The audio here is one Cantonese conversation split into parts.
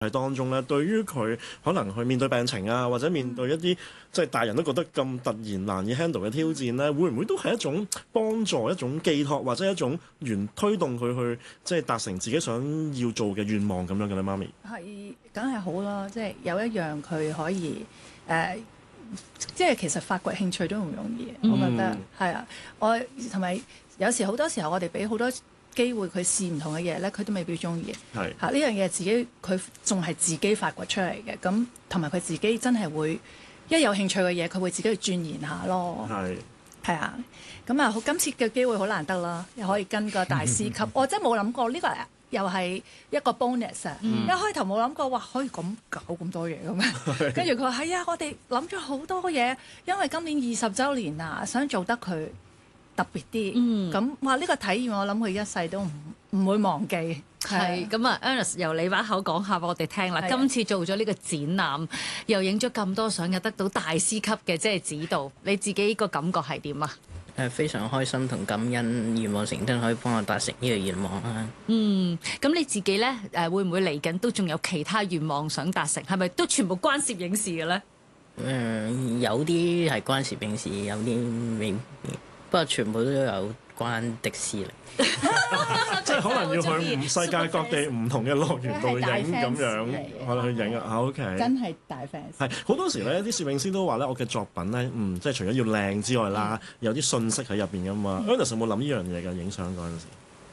喺當中咧，對於佢可能去面對病情啊，或者面對一啲即係大人都覺得咁突然難以 handle 嘅挑戰咧，會唔會都係一種幫助、一種寄託，或者一種推動佢去即係達成自己想要做嘅願望咁樣嘅咧？媽咪係，梗係好啦，即係有一樣佢可以即係其實發掘興趣都唔容易，我覺得係啊。我同埋有時好多時候我哋俾好多機會佢試唔同嘅嘢咧，佢都未必中意。係呢樣嘢自己佢仲係自己發掘出嚟嘅，咁同埋佢自己真係會一有興趣嘅嘢，佢會自己去鑽研下咯。係啊，咁啊，今次嘅機會好難得啦，又可以跟個大師級，我真係冇諗過呢個又係一個 bonus 啊！一開頭冇諗過，哇，可以咁搞咁多嘢咁樣。跟住佢話係啊，我哋諗咗好多嘢，因為今年20週年啊，想做得佢特別啲。咁哇，呢個體驗我諗佢一世都唔會忘記。 係咁啊 Ernest 由你把口講下俾我哋聽啦。今次做咗呢個展覽，又影咗咁多相，又得到大師級嘅即係指導，你自己個感覺係點啊？ 非常開心同感恩，願望成真可以幫我達成呢個願望啦。 咁你自己咧會唔會嚟緊都仲有其他願望想達成？係咪都全部關攝影事嘅咧？ 有啲係關攝影事，有啲未，不過全部都有關迪士尼。 即係可能要去世界各地唔同嘅樂園度影咁樣，去影啊！OK， 真係大 fans。 係好多時咧，啲攝影師都話咧，我嘅作品咧，即係除咗要靚之外啦，有啲信息喺入邊噶嘛。Ernest 有冇諗呢樣嘢嘅？影相嗰陣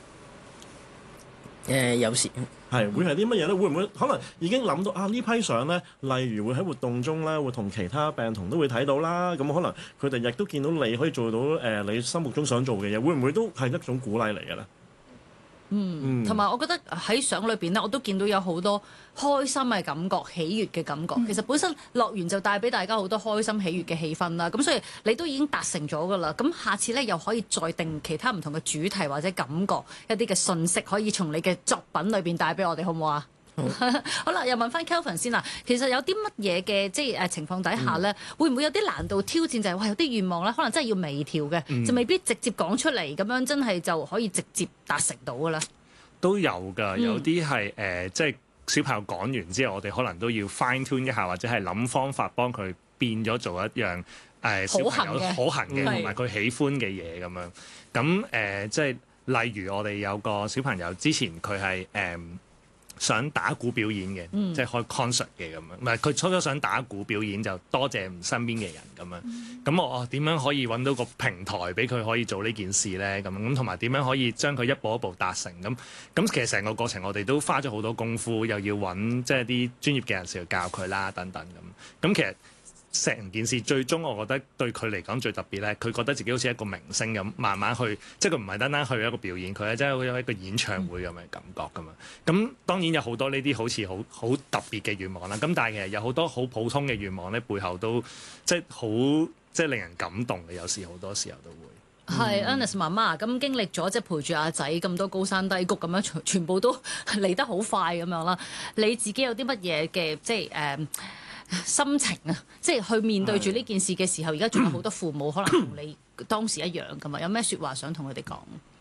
時， 有時係會係啲乜嘢咧？會唔會可能已經諗到啊？呢批相咧，例如會喺活動中咧，會同其他病童都會睇到啦。咁可能佢哋亦都見到你可以做到你心目中想做嘅嘢，會唔會都係一種鼓勵嚟嘅咧？ 同埋我覺得喺相裏邊咧，我都見到有好多開心嘅感覺、喜悅嘅感覺。其實本身樂園就帶俾大家好多開心、喜悅嘅氣氛啦。咁所以你都已經達成咗㗎啦。咁下次咧又可以再定其他唔同嘅主題或者感覺一啲嘅信息，可以從你嘅作品裏邊帶俾我哋，好唔好啊？好啦，又問翻 Kelvin 先啦。其實有啲乜嘢嘅即係情況底下咧，會唔會有啲難度挑戰？就係話有啲願望咧，可能真係要微調嘅，就未必直接講出嚟，咁樣真係就可以直接達成到㗎啦。 都有㗎，有啲係即係小朋友講完之後，我哋可能都要 fine tune 一下，或者係諗方法幫佢變咗做一樣小朋友可行嘅同埋佢喜歡嘅嘢咁樣。咁即係例如我哋有個小朋友之前佢係想打鼓表演嘅，即係開 concert 嘅咁樣。唔係佢初想打鼓表演，就多謝身邊嘅人咁樣。咁我點樣可以揾到個平台俾佢可以做呢件事咧？咁同埋點樣可以將佢一步一步達成咁？其實成個過程我哋都花咗好多功夫，又要揾即係啲專業嘅人士去教佢啦，等等咁。其實成件事最終我覺得對佢嚟講最特別咧，佢覺得自己好似一個明星咁，慢慢去，即係佢唔係單單去一個表演，佢係真係有一個演唱會咁嘅感覺㗎嘛。咁當然有好多呢啲好似好特別嘅願望啦。咁但係其實有好多好普通嘅願望咧，背後都即係令人感動嘅。有時好多時候都會。 係 Ernest 媽媽咁經歷咗即係陪住阿仔咁多高山低谷咁樣，全部都嚟得好快咁樣啦。你自己有啲乜嘢嘅即係心情啊，即係去面對住呢件事嘅時候，而家仲有好多父母可能同你當時一樣㗎嘛？有咩説話想同佢哋講？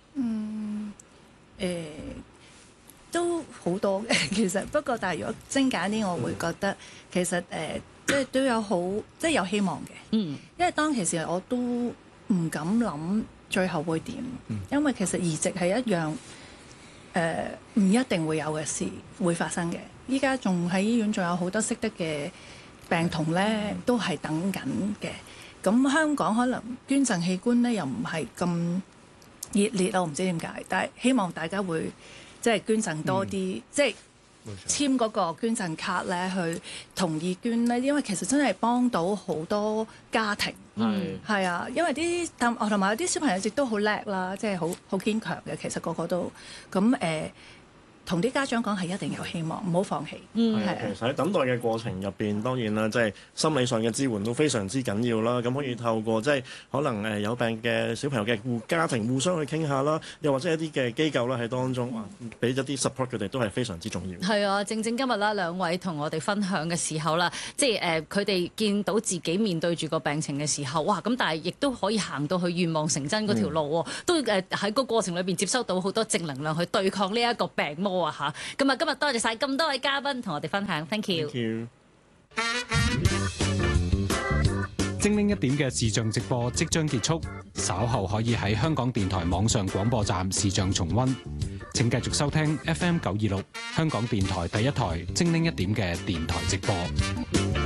都好多嘅其實，不過但係如果精簡啲，我會覺得其實即係都有好即係有希望嘅。因為當其時我都唔敢諗最後會點，因為其實移植係一樣唔一定會有嘅事會發生嘅。依家仲喺醫院仲有好多識得嘅病童咧，都係等緊嘅。咁香港可能捐贈器官咧又唔係咁熱烈，我唔知點解，但係希望大家會即係捐贈多啲，即係簽嗰個捐贈卡咧，去同意捐咧，因為其實真係幫到好多家庭。係啊，因為同埋有啲小朋友亦都好叻啦，即係好堅強嘅，其實個個都咁同啲家長講係一定有希望，唔好放棄。 其實喺等待嘅過程入邊，當然啦，即係心理上嘅支援都非常之緊要啦。咁可以透過即係可能有病嘅小朋友嘅家庭互相去傾下啦，又或者一啲嘅機構啦喺當中俾一啲 support 佢哋都係非常之重要。 係啊，正今日啦，兩位同我哋分享嘅時候啦，即係佢哋見到自己面對住個病情嘅時候，哇！咁但係亦都可以行到去願望成真嗰條路喎，都喺個過程裏邊接收到好多正能量去對抗呢一個病魔。 多啊嚇。咁啊，今日多謝晒咁多位嘉賓同我哋分享 ，thank you。 精靈一點嘅視像直播即將結束，稍後可以喺香港電台網上廣播站視像重溫。請繼續收聽 FM 926香港電台第一台精靈一點嘅電台直播。